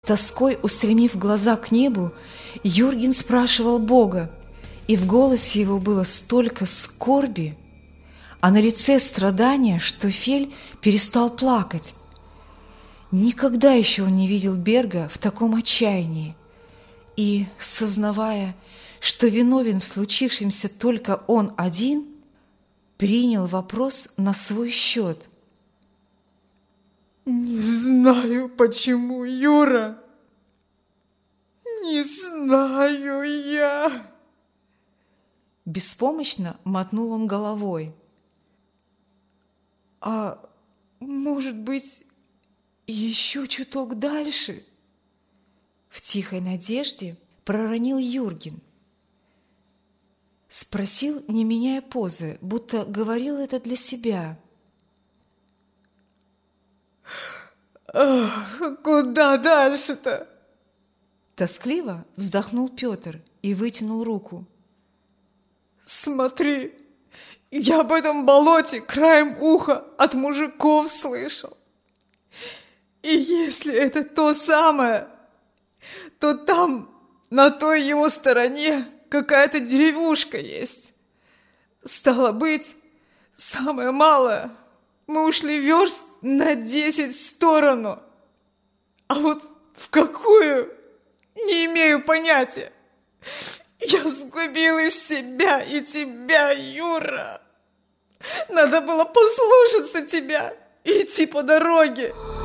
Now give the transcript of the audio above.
Тоской устремив глаза к небу, Юрген спрашивал Бога, и в голосе его было столько скорби, а на лице страдания, что Фель перестал плакать. Никогда еще он не видел Берга в таком отчаянии, и, сознавая, что виновен в случившемся только он один, принял вопрос на свой счет. «Не знаю, почему, Юра. Не знаю я». Беспомощно мотнул он головой. «А может быть, еще чуток дальше?» В тихой надежде проронил Юрген. Спросил, не меняя позы, будто говорил это для себя. «Куда дальше-то?» Тоскливо вздохнул Петр и вытянул руку. «Смотри, я об этом болоте краем уха от мужиков слышал. И если это то самое, то там, на той его стороне, какая-то деревушка есть. Стало быть, самое малое, мы ушли верст на 10 в сторону. А вот в какую, не имею понятия. Я сгубил из себя и тебя, Юра. Надо было послушаться тебя и идти по дороге».